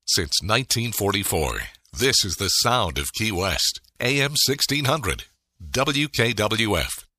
Since 1944, this is the sound of Key West. AM 1600. WKWF.